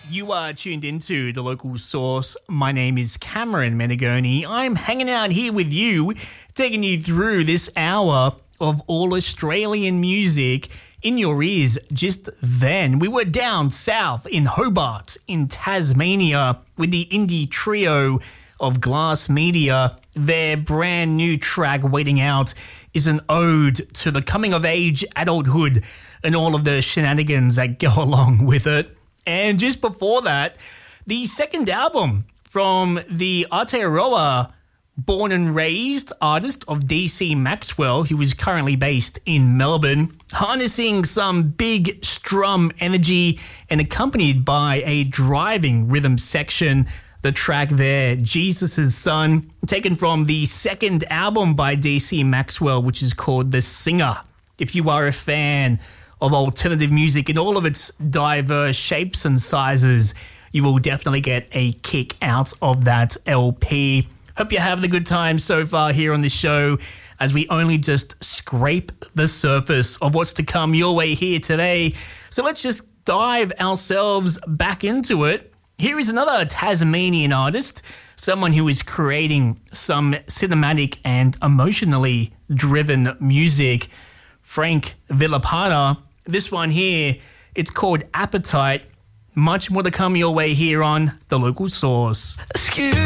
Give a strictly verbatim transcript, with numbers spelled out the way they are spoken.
You are tuned into The Local Source. My name is Cameron Menegoni. I'm hanging out here with you, taking you through this hour of all Australian music in your ears. Just then, we were down south in Hobart, in Tasmania, with the indie trio of Glass Media. Their brand new track, Waiting Out, is an ode to the coming of age, adulthood, and all of the shenanigans that go along with it. And just before that, the second album from the Aotearoa born and raised artist of D C Maxwell, who is currently based in Melbourne, harnessing some big strum energy and accompanied by a driving rhythm section. The track there, Jesus' Son, taken from the second album by D C Maxwell, which is called The Singer. If you are a fan of alternative music in all of its diverse shapes and sizes, you will definitely get a kick out of that L P. Hope you're having a good time so far here on the show, as we only just scrape the surface of what's to come your way here today. So let's just dive ourselves back into it. Here is another Tasmanian artist, someone who is creating some cinematic and emotionally driven music, Frank Villapana. This one here, it's called Appetite. Much more to come your way here on The Local Source. Excuse